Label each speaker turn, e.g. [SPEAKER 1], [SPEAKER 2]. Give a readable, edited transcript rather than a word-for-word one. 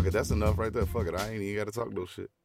[SPEAKER 1] fuck it. That's enough right there. Fuck it. I ain't even got to talk no shit.